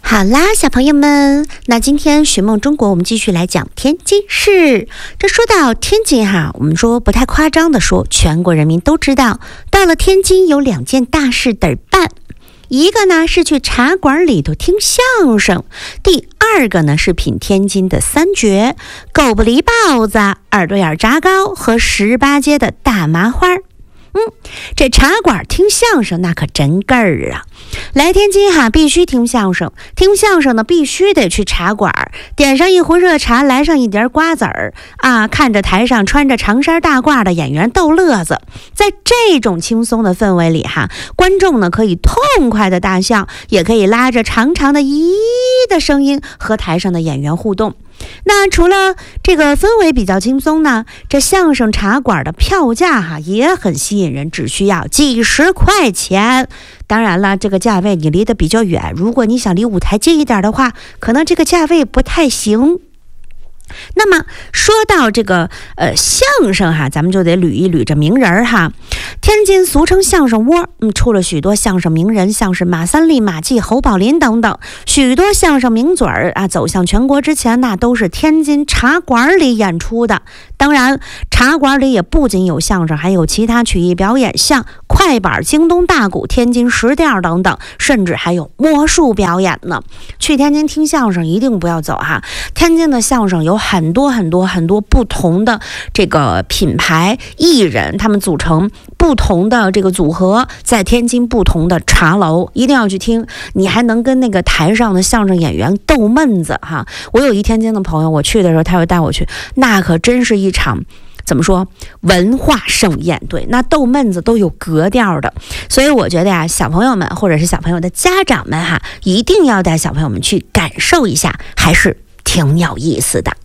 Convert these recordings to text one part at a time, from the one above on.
好啦，小朋友们，那今天寻梦中国我们继续来讲天津市。这说到天津哈，我们说不太夸张的说，全国人民都知道，到了天津有2件大事得办。一个呢是去茶馆里头听相声，第二个呢是品天津的3绝：狗不理包子、耳朵眼炸糕和18街的大麻花。这茶馆听相声那可真个儿啊！来天津哈，必须听相声。听相声呢，必须得去茶馆，点上一壶热茶，来上一碟瓜子儿啊，看着台上穿着长衫大褂的演员逗乐子。在这种轻松的氛围里哈，观众呢可以痛快的大笑，也可以拉着长长的咦的声音和台上的演员互动。那除了这个氛围比较轻松呢，这相声茶馆的票价哈也很吸引人，只需要几十块钱。当然了，这个价位你离得比较远，如果你想离舞台近一点的话，可能这个价位不太行。那么说到这个相声哈，咱们就得捋一捋这名人哈。天津俗称相声窝，出了许多相声名人，像是马三立、马季、侯宝林等等，许多相声名嘴儿啊，走向全国之前那都是天津茶馆里演出的。当然，茶馆里也不仅有相声，还有其他曲艺表演，像快板、京东大鼓、天津石调等等，甚至还有魔术表演呢。去天津听相声一定不要走哈，天津的相声有很多不同的这个品牌艺人，他们组成不同的这个组合，在天津不同的茶楼一定要去听，你还能跟那个台上的相声演员逗闷子哈。我有一天津的朋友，我去的时候他会带我去，那可真是一场怎么说文化盛宴，对，那逗闷子都有格调的。所以我觉得呀，小朋友们或者是小朋友的家长们哈，一定要带小朋友们去感受一下，还是挺有意思的。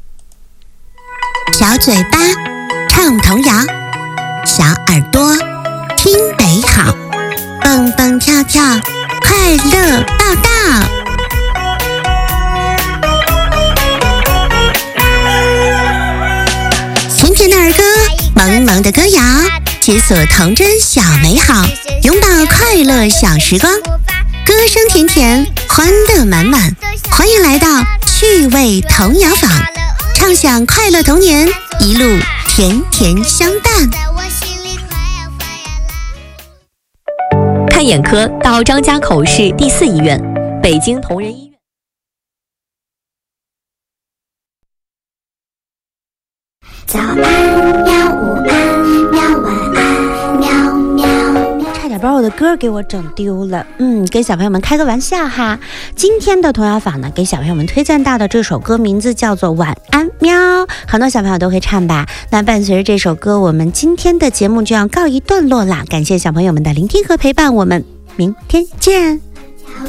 小嘴巴唱童谣，小耳朵听美好，蹦蹦跳跳快乐报道。甜甜的儿歌，萌萌的歌谣，解锁童真小美好，拥抱快乐小时光，歌声甜甜，欢乐满满。欢迎来到趣味童谣坊，畅享快乐童年，一路甜甜相伴。 看眼科到张家口市第4医院，北京同仁医院。 早安喵，午安喵，晚安喵喵。 差点把我的歌给我整丢了，跟小朋友们开个玩笑哈。今天的童谣坊呢，给小朋友们推荐到的这首歌名字叫做《晚安喵》，很多小朋友都会唱吧。那伴随着这首歌，我们今天的节目就要告一段落啦。感谢小朋友们的聆听和陪伴，我们明天见。